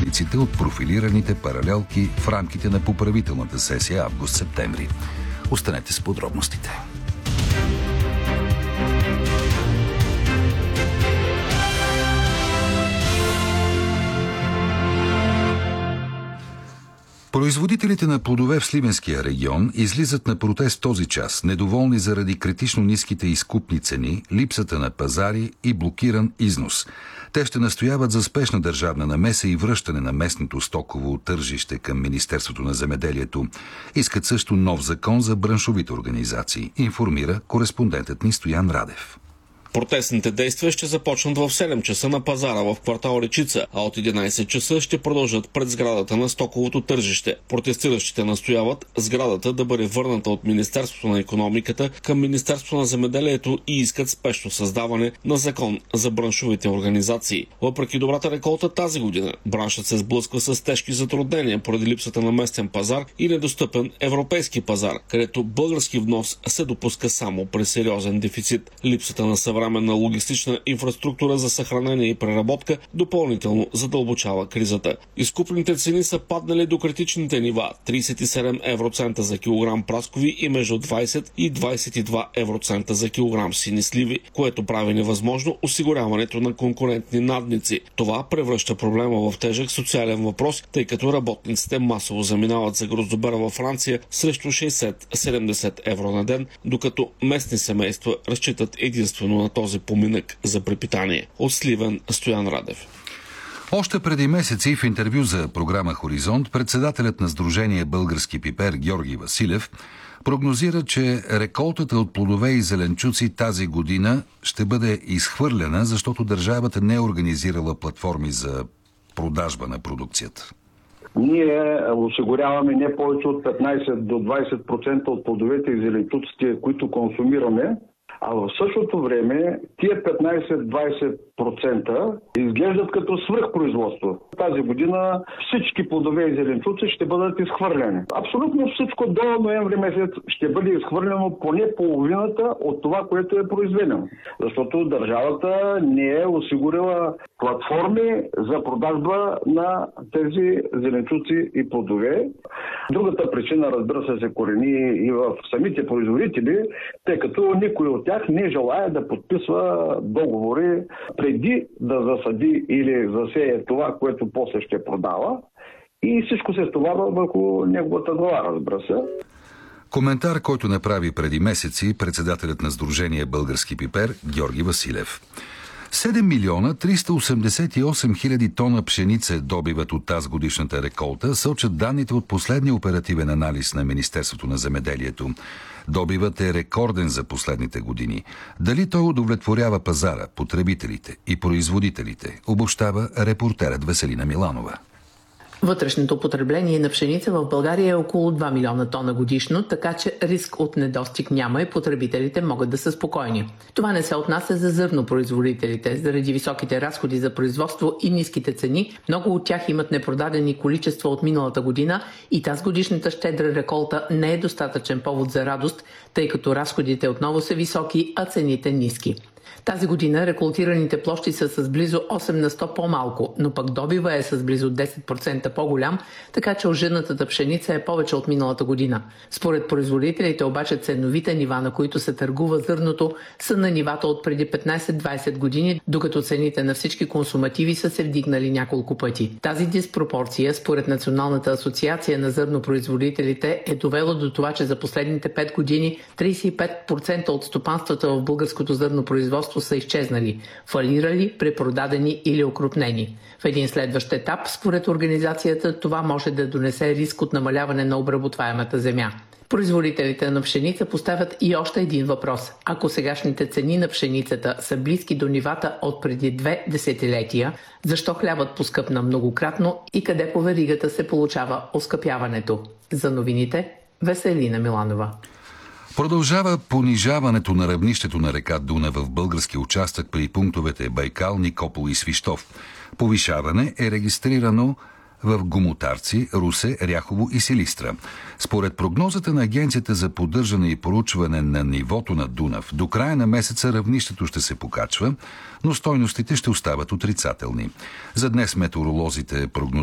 изкупниците от профилираните паралелки в рамките на поправителната сесия август-септември. Останете с подробностите. Производителите на плодове в Сливенския регион излизат на протест този час, недоволни заради критично ниските изкупни цени, липсата на пазари и блокиран износ. Те ще настояват за спешна държавна намеса и връщане на местното стоково тържище към Министерството на земеделието. Искат също нов закон за браншовите организации, информира кореспондентът ни Стоян Радев. Протестните действия ще започнат в 7 часа на пазара в квартал Речица, а от 11 часа ще продължат пред сградата на стоковото тържище. Протестиращите настояват сградата да бъде върната от Министерството на икономиката към Министерството на земеделието и искат спешно създаване на закон за браншовите организации. Въпреки добрата реколта тази година, браншът се сблъсква с тежки затруднения поради липсата на местен пазар и недостъпен европейски пазар, където български внос се допуска само при сериозен дефицит. Липсата на съвременна логистична инфраструктура за съхранение и преработка допълнително задълбочава кризата. Изкупните цени са паднали до критичните нива – 37 евроцента за килограм праскови и между 20 и 22 евроцента за килограм сини сливи, което прави невъзможно осигуряването на конкурентни надници. Това превръща проблема в тежък социален въпрос, тъй като работниците масово заминават за гроздобера във Франция срещу 60-70 евро на ден, докато местни семейства разчитат единствено на този поминък за препитание. От Сливен, Стоян Радев. Още преди месеци в интервю за програма Хоризонт, председателят на Сдружение Български пипер Георги Василев прогнозира, че реколтата от плодове и зеленчуци тази година ще бъде изхвърлена, защото държавата не е организирала платформи за продажба на продукцията. Ние осигуряваме не повече от 15 до 20% от плодовете и зеленчуците, които консумираме, а в същото време тия 15-20% изглеждат като свръхпроизводство. Тази година всички плодове и зеленчуци ще бъдат изхвърлени. Абсолютно всичко до ноември месец ще бъде изхвърлено поне половината от това, което е произведено. Защото държавата не е осигурила платформи за продажба на тези зеленчуци и плодове. Другата причина, разбира се корени и в самите производители, тъй като никой от тях не желая да подписва договори преди да засади или засее това, което после ще продава, и всичко се стоварва върху неговата глава, разбира се. Коментар, който направи преди месеци председателят на Сдружение Български пипер Георги Василев. 7 милиона 388 хиляди тона пшеница добиват от тази годишната реколта, сочат данните от последния оперативен анализ на Министерството на земеделието. Добивът е рекорден за последните години. Дали той удовлетворява пазара, потребителите и производителите, обобщава репортерът Веселина Миланова. Вътрешното потребление на пшеница в България е около 2 милиона тона годишно, така че риск от недостиг няма и потребителите могат да са спокойни. Това не се отнася за зърнопроизводителите. Заради високите разходи за производство и ниските цени, много от тях имат непродадени количества от миналата година и тази годишната щедра реколта не е достатъчен повод за радост, тъй като разходите отново са високи, а цените ниски. Тази година реколтираните площи са с близо 8 на 100 по-малко, но пък добива е с близо 10% по-голям, така че ожънатата пшеница е повече от миналата година. Според производителите обаче ценовите нива, на които се търгува зърното, са на нивата от преди 15-20 години, докато цените на всички консумативи са се вдигнали няколко пъти. Тази диспропорция, според Националната асоциация на зърнопроизводителите, е довела до това, че за последните 5 години 35% от стопанствата в българското зърнопроизводство са изчезнали, фалирали, препродадени или окрупнени. В един следващ етап, според организацията, това може да донесе риск от намаляване на обработваемата земя. Производителите на пшеница поставят и още един въпрос. Ако сегашните цени на пшеницата са близки до нивата от преди 2 десетилетия, защо хлябът поскъпна многократно и къде по веригата се получава оскъпяването? За новините, Веселина Миланова. Продължава понижаването на равнището на река Дунав в български участък при пунктовете Байкал, Никопол и Свищов. Повишаване е регистрирано в Гомотарци, Русе, Ряхово и Силистра. Според прогнозата на Агенцията за поддържане и проучване на нивото на Дунав, до края на месеца равнището ще се покачва, но стойностите ще остават отрицателни. За днес метеоролозите прогнозират